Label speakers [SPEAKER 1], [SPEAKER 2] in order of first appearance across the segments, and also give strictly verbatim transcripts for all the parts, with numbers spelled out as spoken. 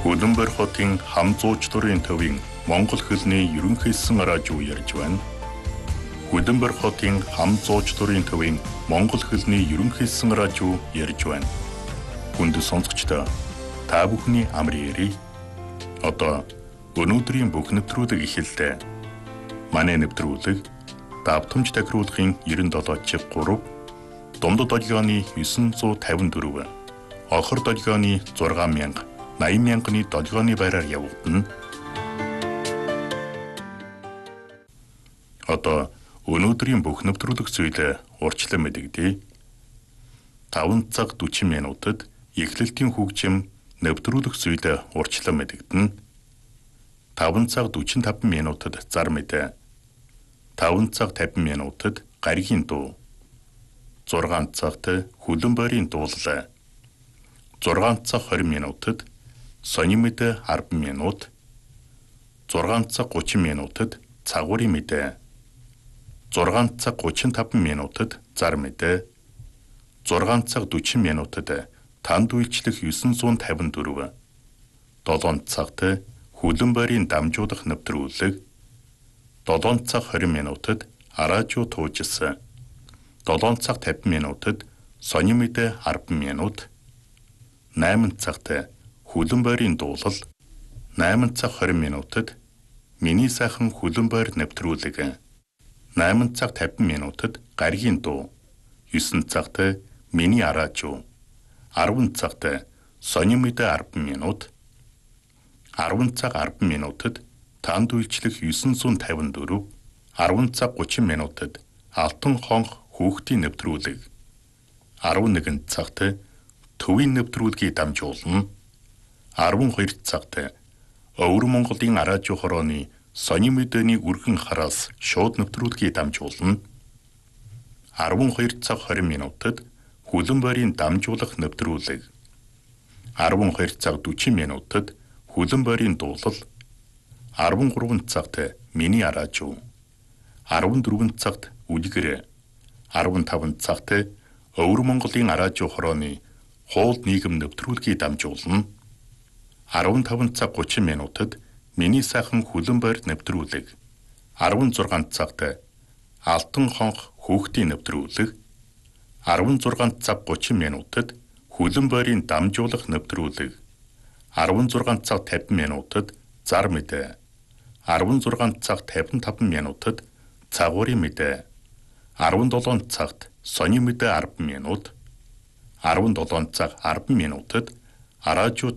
[SPEAKER 1] Улаанбаатар хотын хам зуучлалын төвийн Монгол хэлний ерөнхийсэн радио ярьж байна. Улаанбаатар хотын хам зуучлалын төвийн Монгол хэлний ерөнхийсэн радио ярьж байна. Хүнд сонсогчдоо та бүхний амрын ярий. Одоо өнөөдрийн бүх нэвтрүүлэг эхэллээ. Манай нэвтрүүлэг давтамж тахируулахын девяносто семь три, дундад долгионы девятьсот пятьдесят четыре, охор долгионы шесть мянга, восемьдесят мянганы долгионы байраар явагдана. Одоо өнөөдрийн бүх нэвтрүүлэг зүйлээ урьдчилан мэдэгдэе. таван цаг сорок минутад эхлэлтийн хөгжим нэвтрүүлэг зүйлээ урьдчилан мэдэгдэнэ. таван цаг сорок пять минутад зар мэдээ. таван цаг пятьдесят минутад гаригийн дуу. зургаан цагт хөлбөмбөрийн дуулал. зургаан цаг двадцать минутад сони мэдээ десять минут. зургаан цаг тридцать минутад цагуурийн мэдээ. зургаан цаг тридцать пять минутад зар мэдээ. зургаан цаг сорок минутад танд үйлчлэх девятьсот пятьдесят четыре. долоон цагт хөлбөмбөрийн дамжуулах нэвтрүүлэг. долоон цаг двадцать минутад радио туужсан. долоон цаг пятьдесят минутад сони мэдээ десять минут. восемь цагт хөлбөмбөрийн дуулал. восемь цаг двадцать минутад миний сайхан хөлбөмбөр нэвтрүүлэг. восемь цаг пятьдесят минутад гаригийн дуу. девять цагт миний радио. десять цагт сони мэдээ десять минут. десять цаг десять минутад танд үйлчлэх девятьсот пятьдесят четыре. десять цаг тридцать минутад алтан хонх хүүхдийн нэвтрүүлэг. eleven цагт төвийн нэвтрүүлгийг дамжуулна. twelve цагт Өвөр Монголын радио хорооны сони мэдээний үргэн хараас шууд нэвтрүүлгийг дамжуулна. twelve цаг двадцать минутад хөлбөмбөрийн дамжуулах нэвтрүүлэг. twelve цаг сорок минутад хөлбөмбөрийн дуулал.13 цагт миний радио.14 цагт үлгэр.15 цагт Өвөр Монголын радио хорооны хуул нийгэм нэвтрүүлгийг дамжуулна.15 цаг тридцать минутад миний сайхан хөлбөмбөр нэвтрүүлэг.16 цагт алтан хонх хүүхдийн нэвтрүүлэг.16 цаг тридцать минутад хөлбөмбөрийн дамжуулах нэвтрүүлэг.16 цаг пятьдесят минутад зар мэдээ.16 цаг пятьдесят пять минутад цагуурийн мэдээ.17 цагт сони мэдээ десять минут.17 цаг десять минутад радио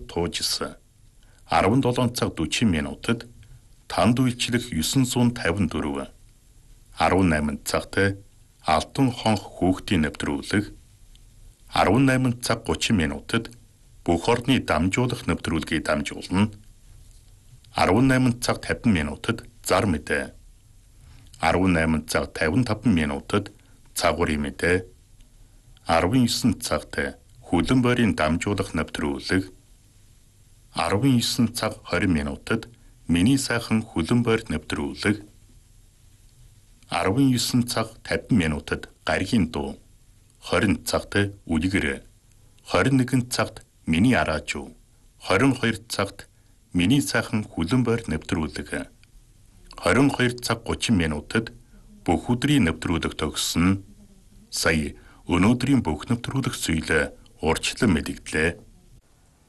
[SPEAKER 1] туужсан.17 цаг сорок минутад танд үйлчлэх девятьсот пятьдесят четыре. eighteen цагт алтан хонх хүүхдийн нэвтрүүлэг. eighteen цаг тридцать минутад бүх орны дамжуулах нэвтрүүлгийг дамжуулна. eighteen цаг пятьдесят минутад зар мэдээ. eighteen цаг пятьдесят пять минутад цагуурийн мэдээ. nineteen цагт хөлбөмбөрийн дамжуулах нэвтрүүлэг. nineteen цаг двадцать минутад миний сайхан хөлбөмбөр нэвтрүүлэг. nineteen цаг пятьдесят минутад гаригийн дуу. twenty цагт үлгэр. twenty one цагт миний радио. twenty-two цагт миний сайхан хөлбөмбөр нэвтрүүлэг. twenty-two цаг тридцать минутад бүх өдрийн нэвтрүүлэг төгссөн. Сая өнөөдрийн бүх нэвтрүүлэг зүйлээ урьдчилан мэдэгдлээ.